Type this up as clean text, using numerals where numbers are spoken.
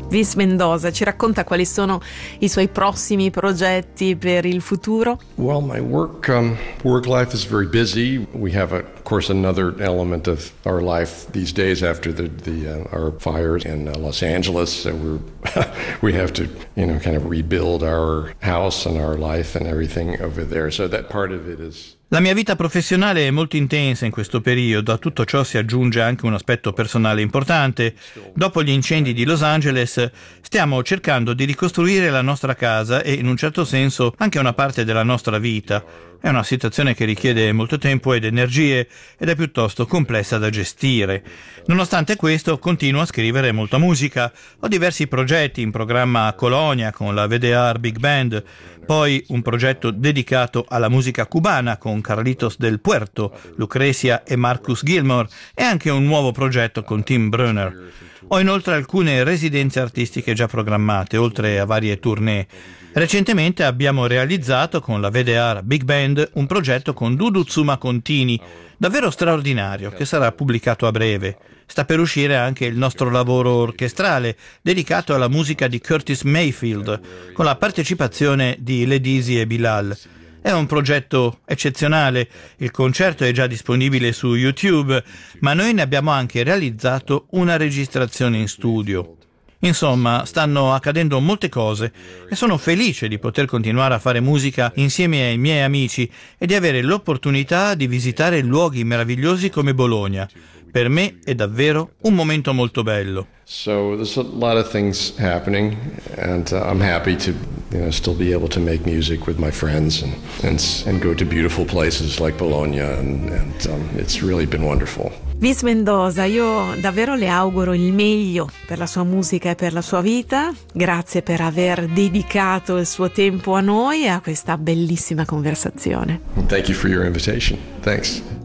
Vis Mendoza ci racconta quali sono i suoi prossimi progetti per il futuro? Well, my work life is very busy. We have, of course, another element of our life these days after our fires in Los Angeles. So we have to, kind of rebuild our house and our life and everything over there. So that part of it is. La mia vita professionale è molto intensa in questo periodo, a tutto ciò si aggiunge anche un aspetto personale importante. Dopo gli incendi di Los Angeles stiamo cercando di ricostruire la nostra casa e in un certo senso anche una parte della nostra vita. È una situazione che richiede molto tempo ed energie ed è piuttosto complessa da gestire. Nonostante questo continuo a scrivere molta musica. Ho diversi progetti in programma a Colonia con la VDR Big Band, poi un progetto dedicato alla musica cubana con Carlitos del Puerto, Lucrecia e Marcus Gilmore e anche un nuovo progetto con Tim Brunner. Ho inoltre alcune residenze artistiche già programmate, oltre a varie tournée. Recentemente abbiamo realizzato con la VDR Big Band un progetto con Dudu Tsuma Contini, davvero straordinario, che sarà pubblicato a breve. Sta per uscire anche il nostro lavoro orchestrale, dedicato alla musica di Curtis Mayfield, con la partecipazione di Ledisi e Bilal. È un progetto eccezionale, il concerto è già disponibile su YouTube, ma noi ne abbiamo anche realizzato una registrazione in studio. Insomma, stanno accadendo molte cose e sono felice di poter continuare a fare musica insieme ai miei amici e di avere l'opportunità di visitare luoghi meravigliosi come Bologna. Per me è davvero un momento molto bello. So there's a lot of things happening, and I'm happy to still be able to make music with my friends and go to beautiful places like Bologna, and it's really been wonderful. Vis Mendoza, io davvero le auguro il meglio per la sua musica e per la sua vita. Grazie per aver dedicato il suo tempo a noi e a questa bellissima conversazione. Thank you for your invitation. Thanks.